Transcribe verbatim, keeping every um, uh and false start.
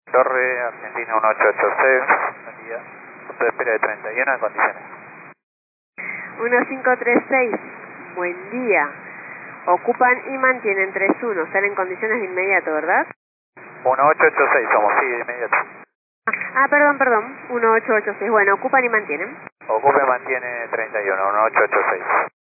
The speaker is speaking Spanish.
Torre, Argentina uno ocho ocho seis, buen día. Punto de espera de treinta y uno en condiciones. uno cinco tres seis, buen día. Ocupan y mantienen tres uno, están en condiciones de inmediato, ¿verdad? uno ocho ocho seis somos, sí, de inmediato. Ah, perdón, perdón, uno ocho ocho seis, bueno, ocupan y mantienen. Ocupe mantiene treinta y uno, uno ocho ocho seis.